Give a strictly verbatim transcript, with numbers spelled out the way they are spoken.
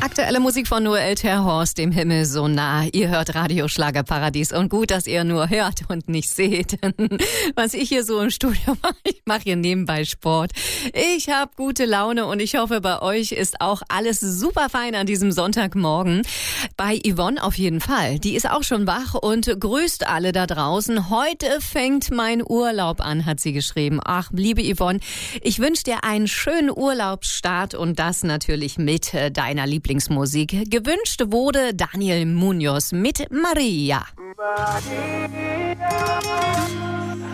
Aktuelle Musik von Noel Terhorst, dem Himmel so nah. Ihr hört Radio Schlagerparadies und gut, dass ihr nur hört und nicht seht. Was ich hier so im Studio mache, ich mache hier nebenbei Sport. Ich habe gute Laune und ich hoffe, bei euch ist auch alles super fein an diesem Sonntagmorgen. Bei Yvonne auf jeden Fall. Die ist auch schon wach und grüßt alle da draußen. Heute fängt mein Urlaub an, hat sie geschrieben. Ach, liebe Yvonne, ich wünsche dir einen schönen Urlaubsstart und das natürlich mit deiner Lieblingsmusik. Gewünscht wurde Daniel Munoz mit Maria. Maria.